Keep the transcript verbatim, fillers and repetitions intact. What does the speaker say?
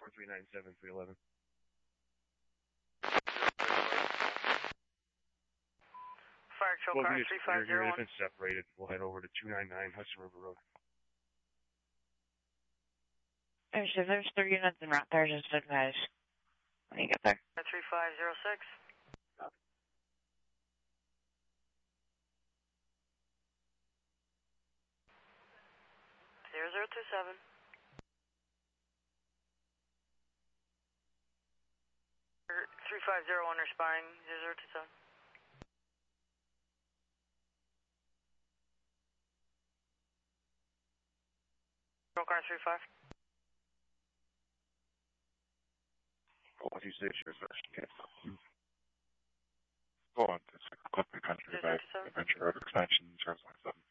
four three nine seven three eleven. Fire Control Well, car we three five zero It's one. been separated. We'll head over to two ninety-nine Hudson River Road. So there's three units in route there, just advise when you get there. three five zero six. zero zero two seven. three five zero one responding, zero zero two seven. Control car three five. What do you say, your session cancel? Go on to Clifton Country Back Adventure Road Extension zero point seven.